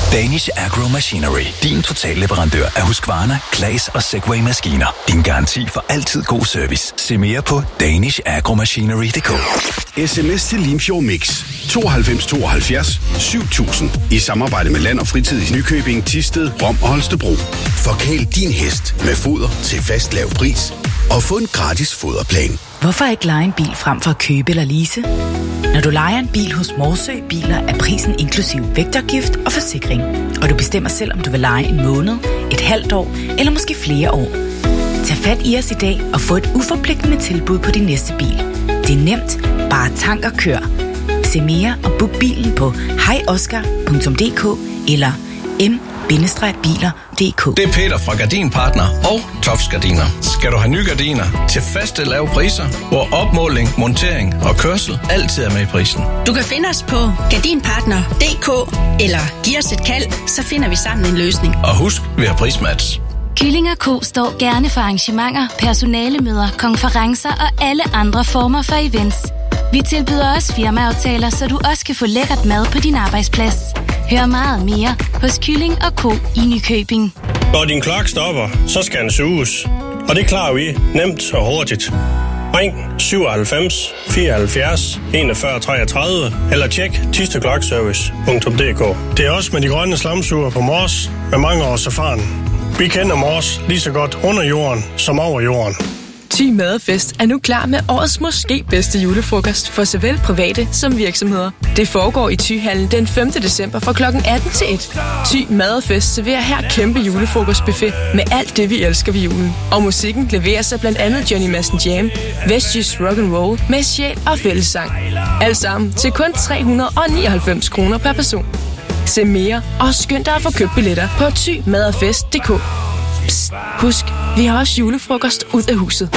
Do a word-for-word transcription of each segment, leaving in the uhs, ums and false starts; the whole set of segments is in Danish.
Danish Agro Machinery. Din totalleverandør af Husqvarna, Claas og Segway-maskiner. Din garanti for altid god service. Se mere på danish agro machinery punktum d k. S M S til Limfjord Mix. tooghalvfems tooghalvfjerds syv tusind. I samarbejde med Land og Fritid i Nykøbing, Thisted, Rom og Holstebro. Forkæl din hest med foder til fast lav pris. Og få en gratis foderplan. Hvorfor ikke leje en bil frem for at købe eller lease? Når du lejer en bil hos Morsø Biler, er prisen inklusiv vægtafgift og forsikring. Og du bestemmer selv, om du vil leje en måned, et halvt år eller måske flere år. Tag fat i os i dag og få et uforpligtende tilbud på din næste bil. Det er nemt. Bare tank og kør. Se mere og book bilen på hej oscar punktum d k eller m bindestreg biler punktum d k. Det er Peter fra Gardinpartner og Tofs Gardiner. Skal du have nye gardiner til faste lave priser, hvor opmåling, montering og kørsel altid er med i prisen. Du kan finde os på gardinpartner punktum d k eller giv os et kald, så finder vi sammen en løsning. Og husk, vi har prismatch. Kylling og Ko står gerne for arrangementer, personalemøder, konferencer og alle andre former for events. Vi tilbyder også firmaaftaler, så du også kan få lækkert mad på din arbejdsplads. Hør meget mere hos Kylling og Ko i Nykøbing. Når din klokke stopper, så skal den suges. Og det klarer vi nemt og hurtigt. Ring syvoghalvfems fireoghalvfjerds enogfyrre treogtredive eller tjek thisted-klokservice punktum d k. Det er også med de grønne slamsuger på Mors med mange års erfaring. Vi kender Mors lige så godt under jorden som over jorden. Thy Madefest er nu klar med årets måske bedste julefrokost for såvel private som virksomheder. Det foregår i Thyhallen den femte december fra klokken atten til et. Thy Madefest serverer her kæmpe julefrokostbuffet med alt det, vi elsker ved julen. Og musikken leverer sig blandt andet Johnny Madsen Jam, Vestjysk Rock'n'Roll med sjæl og fællessang. Alt sammen til kun tre hundrede nioghalvfems kroner per person. Se mere og skynd dig at få købt billetter på thy madefest punktum d k. Psst, husk, vi har også julefrokost ud af huset.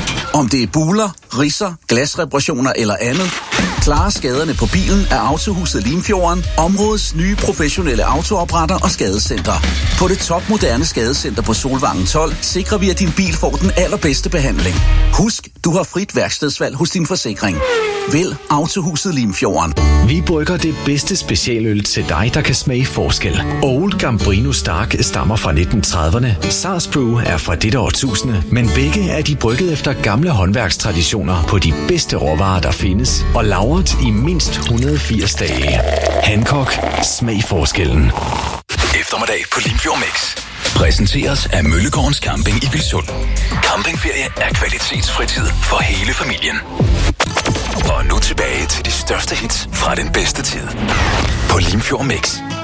Om det er buler, ridser, glasreparationer eller andet, klare skaderne på bilen er Autohuset Limfjorden, områdets nye professionelle autoopretter og skadescenter. På det topmoderne skadescenter på Solvangen tolv sikrer vi, at din bil får den allerbedste behandling. Husk, du har frit værkstedsvalg hos din forsikring. Vælg Autohuset Limfjorden. Vi brygger det bedste specialøl til dig, der kan smage forskel. Old Gambrino Stark stammer fra nitten trediverne. Sars Brew er fra dette årtusinde, men begge er de brygget efter gamle håndværkstraditioner på de bedste råvarer, der findes, og lagret i mindst et hundrede og firs dage. Hancock. Smag forskellen. Eftermiddag på Limfjord Mix præsenteres af Møllegårdens Camping i Vilsund. Campingferie er kvalitetsfritid for hele familien. Og nu tilbage til de største hits fra den bedste tid på Limfjord Mix.